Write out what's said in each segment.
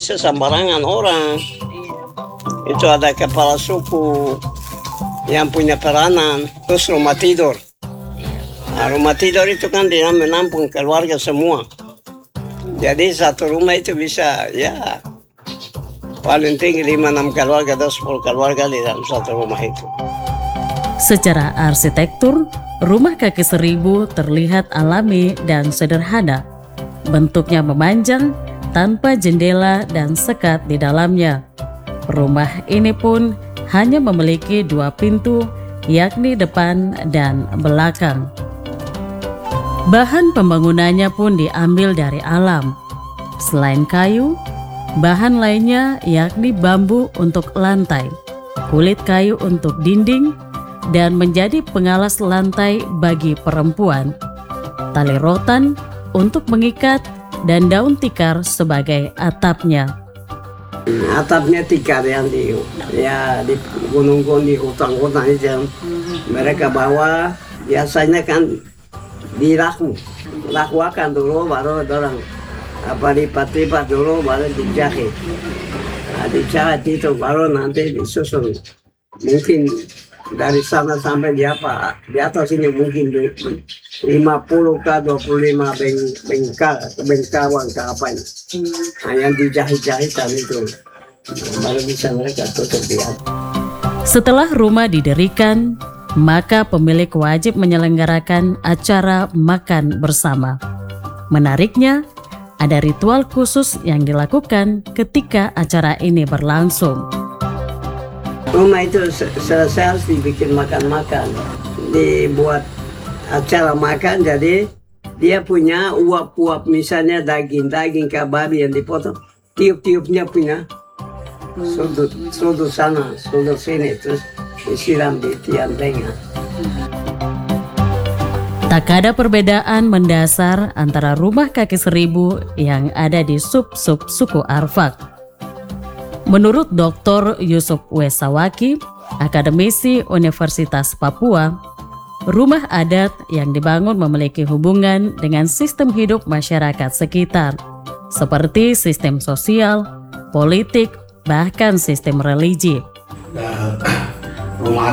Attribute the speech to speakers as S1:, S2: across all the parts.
S1: bisa sembarangan orang. Itu ada kepala suku yang punya peranan, terus rumah tidur. Nah, rumah tidur itu kan dia menampung keluarga semua. Jadi satu rumah itu bisa ya paling tinggi 5-6 keluarga atau 10 keluarga di dalam satu rumah itu.
S2: Secara arsitektur, rumah kaki seribu terlihat alami dan sederhana. Bentuknya memanjang tanpa jendela dan sekat di dalamnya. Rumah ini pun hanya memiliki 2 pintu, yakni depan dan belakang. Bahan pembangunannya pun diambil dari alam. Selain kayu, bahan lainnya yakni bambu untuk lantai, kulit kayu untuk dinding, dan menjadi pengalas lantai bagi perempuan, tali rotan untuk mengikat, dan daun tikar sebagai atapnya.
S1: Atapnya tikar yang di gunung-gunung, di hutan-hutan itu mereka bawa, biasanya kan dilakukan dulu, baru orang lipat-lipat dulu, baru dijahit. Nah, dijahit itu baru nanti disusun. Mungkin dari sana sampai di atas ini mungkin 50 ke 25 bengkawan ke apa ini. Nah, yang dijahit-jahitan itu baru bisa mereka tutup di atas.
S2: Setelah rumah didirikan, maka pemilik wajib menyelenggarakan acara makan bersama. Menariknya, ada ritual khusus yang dilakukan ketika acara ini berlangsung.
S1: Rumah itu selesai harus dibikin makan-makan, dibuat acara makan. Jadi dia punya uap-uap, misalnya daging babi yang dipotong, tiup-tiupnya punya sudut sana, sudut sini, terus disiram di tiang tengah.
S2: Tak ada perbedaan mendasar antara rumah kaki seribu yang ada di sub-sub suku Arfak. Menurut Dr. Yusuf Wesawaki, akademisi Universitas Papua, rumah adat yang dibangun memiliki hubungan dengan sistem hidup masyarakat sekitar, seperti sistem sosial, politik, bahkan sistem religi.
S3: Rumah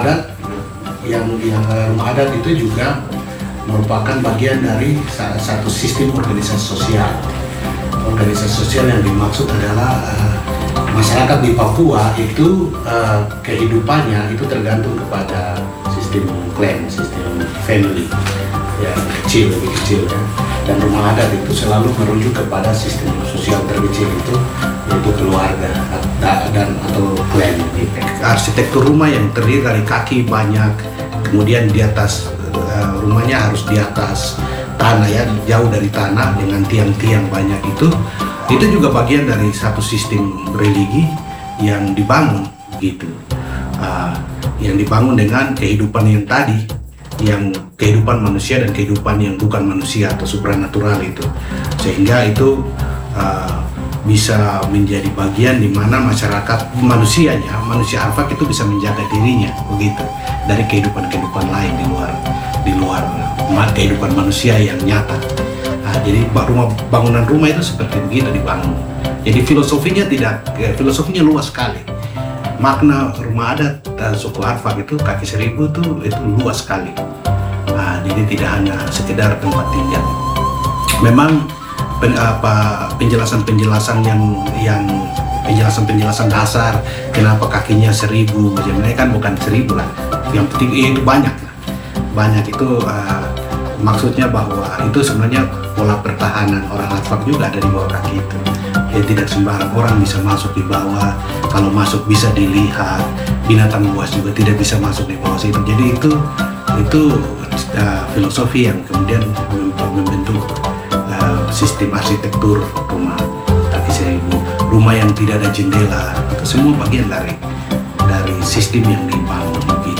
S3: adat itu juga merupakan bagian dari satu sistem organisasi sosial. Organisasi sosial yang dimaksud adalah masyarakat di Papua itu kehidupannya itu tergantung kepada sistem klan, sistem family, ya lebih kecil kan. Dan rumah adat itu selalu merujuk kepada sistem sosial terkecil itu, yaitu keluarga atau klan. Arsitektur rumah yang terdiri dari kaki banyak, kemudian di atas rumahnya harus di atas tanah, ya jauh dari tanah dengan tiang-tiang banyak itu juga bagian dari satu sistem religi yang dibangun gitu, yang dibangun dengan kehidupan yang tadi, yang kehidupan manusia dan kehidupan yang bukan manusia atau supranatural itu, sehingga itu bisa menjadi bagian di mana manusia Arfak itu bisa menjaga dirinya begitu dari kehidupan lain di luar kehidupan manusia yang nyata. Jadi bangunan rumah itu seperti begitu dibangun. Jadi filosofinya luas sekali. Makna rumah adat suku Arfak itu kaki seribu itu luas sekali. Jadi tidak hanya sekedar tempat tinggal. Memang penjelasan dasar kenapa kakinya 1000, sebenarnya kan bukan 1000 lah. Yang penting itu banyak itu maksudnya bahwa itu sebenarnya pola pertahanan orang Arfak juga ada di bawah kaki itu. Ya tidak sembarang orang bisa masuk di bawah. Kalau masuk bisa dilihat. Binatang buas juga tidak bisa masuk di bawah situ. Jadi itu filosofi yang kemudian membentuk sistem arsitektur rumah kaki seribu. Rumah yang tidak ada jendela itu semua bagian dari sistem yang dibangun gitu.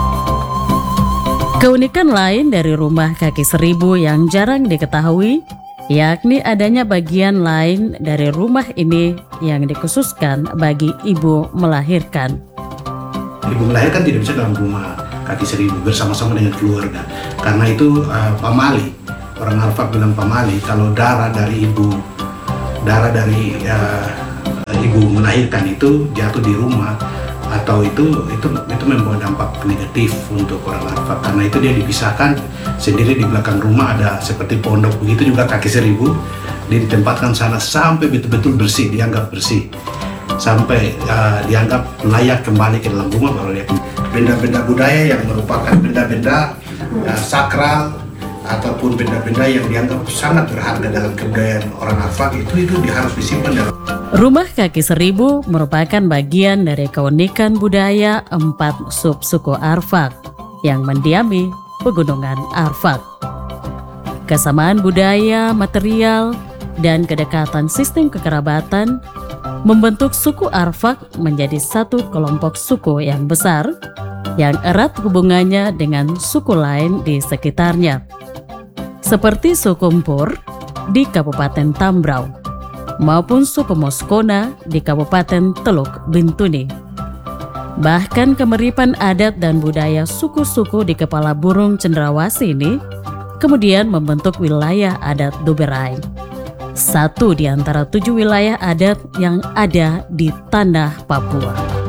S2: Keunikan lain dari rumah kaki seribu yang jarang diketahui, yakni adanya bagian lain dari rumah ini yang dikhususkan bagi ibu melahirkan.
S3: Ibu melahirkan tidak bisa dalam rumah kaki seribu bersama-sama dengan keluarga, karena itu pamali. Orang Arfak bilang pamali, kalau darah dari ibu melahirkan itu jatuh di rumah, atau itu membawa dampak negatif untuk orang Arfak, karena itu dia dipisahkan sendiri di belakang rumah, ada seperti pondok begitu juga kaki seribu, dia ditempatkan sana sampai betul-betul bersih, dianggap bersih, sampai dianggap layak kembali ke dalam rumah. Baru dia benda-benda budaya yang merupakan benda-benda sakral ataupun benda-benda yang dianggap sangat berharga dalam kebudayaan orang Arfak itu harus disimpan dalam.
S2: Rumah Kaki Seribu merupakan bagian dari keunikan budaya 4 subsuku Arfak yang mendiami pegunungan Arfak. Kesamaan budaya, material, dan kedekatan sistem kekerabatan membentuk suku Arfak menjadi satu kelompok suku yang besar yang erat hubungannya dengan suku lain di sekitarnya, seperti suku Mpur di Kabupaten Tambrau maupun suku Moskona di Kabupaten Teluk Bintuni. Bahkan kemiripan adat dan budaya suku-suku di Kepala Burung Cendrawasih ini kemudian membentuk wilayah adat Doberai, satu di antara 7 wilayah adat yang ada di tanah Papua.